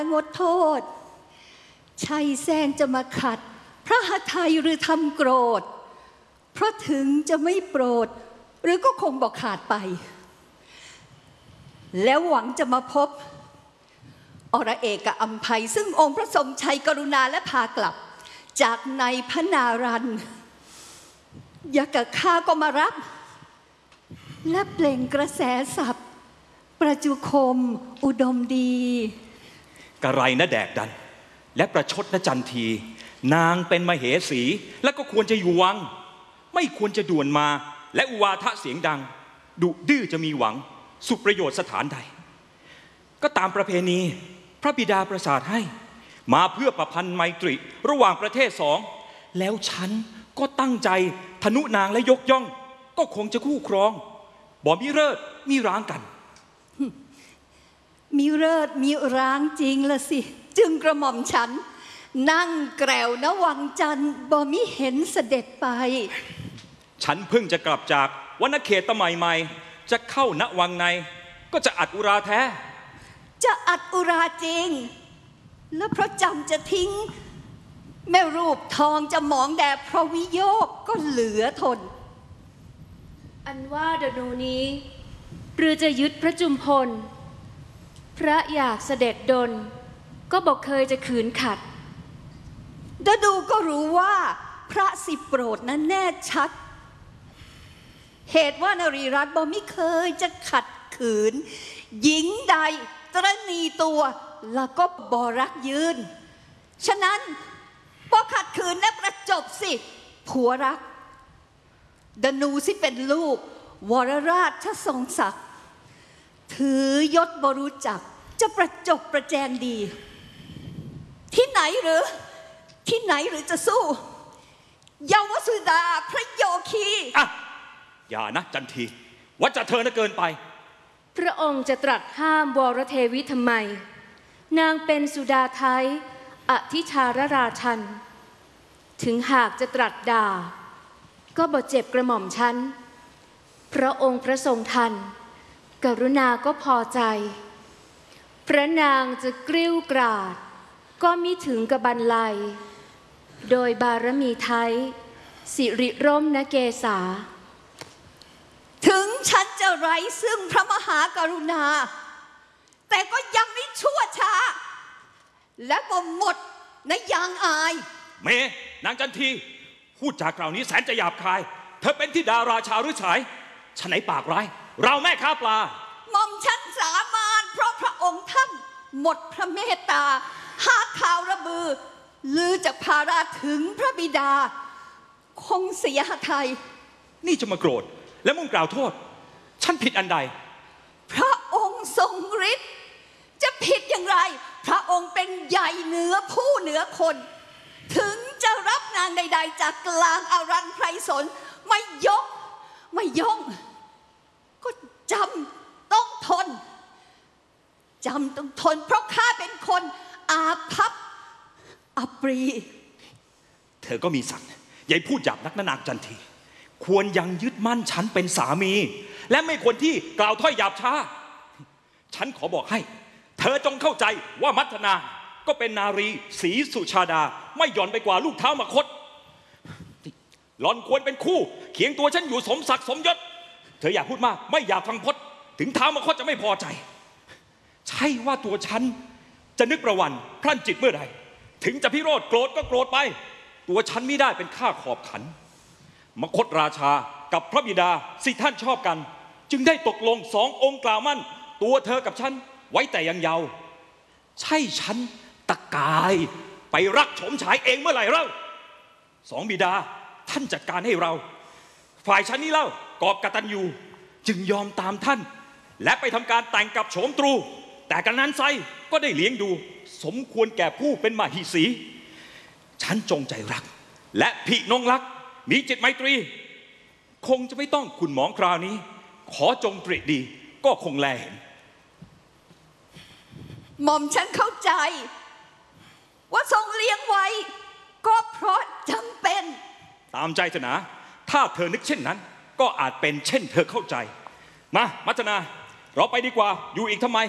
งดโทษชัยแซงจะมาขัดพระหทัยหรือทำโกรธเพราะถึงจะไม่โปรดหรือก็คงบอกขาดไปแล้วหวังจะมาพบอรเอกอัมภัยซึ่งองค์พระทรงชัยกรุณาและพากลับจากในพระนารันยะกะข้าก็มารับและเปล่งกระแสศัพท์ประจุคมอุดมดีกระไรนะแดกดันและประชดนะจันทีนางเป็นมเหสีและก็ควรจะอยู่วังไม่ควรจะด่วนมาและอุวาทะเสียงดังดุดื้อจะมีหวังสุประโยชน์สถานใดก็ตามประเพณีพระบิดาประสาทให้มาเพื่อประพันธ์ไมตรีระหว่างประเทศสองแล้วฉันก็ตั้งใจทนุนางและยกย่องก็คงจะคู่ครองบ่มีเลิศมีร้างกันมีเลิศมีร้างจริงละสิจึงกระหม่อมฉันนั่งแกวณวังจันทร์บ่มิเห็นเสด็จไปฉันเพิ่งจะกลับจากวรรณเขตใหม่ๆจะเข้าณวังในก็จะอัดอุราแท้จะอัดอุราจริงแล้วเพราะจำจะทิ้งแม่รูปทองจะหมองแดดเพราะวิโยคก็เหลือทนอันว่าดนูนี้หรือจะยึดพระจุมพลพระอยากเสด็จดลก็บอกเคยจะขืนขัดดูก็รู้ว่าพระสิโปรดนั้นแน่ชัดเหตุว่านรีรัตน์บ่ไม่เคยจะขัดขืนหญิงใดตระหนี่ตัวแล้วก็บ่รักยืนฉะนั้นบ่ขัดขืนและประจบสิผัวรักดนูสิเป็นลูกวรราชทรงศักดิ์ถือยศบรู้จักจะประจบประแจงดีที่ไหนหรือจะสู้เยาวสุดาพระโยคีอ่ะอย่านะจันทีว่าจะเธอน่ะเกินไปพระองค์จะตรัสห้ามวรเทวิทำไมนางเป็นสุดาไทยอธิชารราชันถึงหากจะตรัสด่าก็บ่เจ็บกระหม่อมฉันพระองค์พระทรงทันกรุณาก็พอใจพระนางจะกริ้วกราดก็มิถึงกับบรรลัยโดยบารมีไทยสิริร่มนะเกษาถึงฉันจะไร้ซึ่งพระมหากรุณาแต่ก็ยังไม่ชั่วช้าและก็หมดในยางอายเมนางจันทีพูดจากกล่าวนี้แสนจะหยาบคายเธอเป็นธิดาราชาหรือไฉฉะไหนปากร้ายเราแม่ค้าปลาหม่อมฉันสามานเพราะพระองค์ท่านหมดพระเมตตาหาข่าวระบือลือจากภาราถึงพระบิดาคงเสียหทัยนี่จะมาโกรธและมุ่งกล่าวโทษฉันผิดอันใดพระองค์ทรงฤทธิ์จะผิดอย่างไรพระองค์เป็นใหญ่เหนือผู้เหนือคนถึงจะรับนางใดๆจากกลางอารันไพรสนไม่ย่องก็จำต้องทนเพราะข้าเป็นคนอาภัพอัปรีเธอก็มีศักดิ์อย่าพูดหยาบนักนางจันทีควรยังยึดมั่นฉันเป็นสามีและไม่ควรที่กล่าวถ้อยหยาบช้าฉันขอบอกให้เธอจงเข้าใจว่ามัทนาก็เป็นนารีศรีสุชาดาไม่หย่อนไปกว่าลูกเท้ามคธหล่อนควรเป็นคู่เคียงตัวฉันอยู่สมศักดิ์สมยศเธออย่าพูดมากไม่อยากฟังพจน์ถึงเท้ามคธจะไม่พอใจใช่ว่าตัวฉันจะนึกประวันพรั่นจิตเมื่อใดถึงจะพิโรธโกรธก็โกรธไปตัวฉันไม่ได้เป็นข้าขอบขันมคธราชากับพระบิดาสิท่านชอบกันจึงได้ตกลงสององค์กล่าวมั่นตัวเธอกับฉันไว้แต่ยังเยาว์ใช่ฉันตะกายไปรักโฉมฉายเองเมื่อไหร่เล่าสองบิดาท่านจัดการให้เราฝ่ายฉันนี่เล่ากอบกตัญญูจึงยอมตามท่านและไปทำการแต่งกับโฉมตรูแต่กันนั้นไซก็ได้เลี้ยงดูสมควรแก่ผู้เป็นมหิสีฉันจงใจรักและพินงรักมีจิตไมตรีคงจะไม่ต้องขุนหมองคราวนี้ขอจงตรีดีก็คงแลเห็นหม่อมฉันเข้าใจว่าทรงเลี้ยงไว้ก็เพราะจำเป็นตามใจเถอะนะถ้าเธอนึกเช่นนั้นก็อาจเป็นเช่นเธอเข้าใจมามัทนาเราไปดีกว่าอยู่อีกทำไม